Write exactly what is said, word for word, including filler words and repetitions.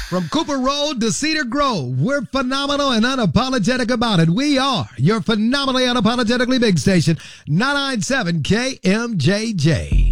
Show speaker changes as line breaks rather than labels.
From Cooper Road to Cedar Grove, we're phenomenal and unapologetic about it. We are your phenomenally unapologetically big station, nine ninety-seven K M J J.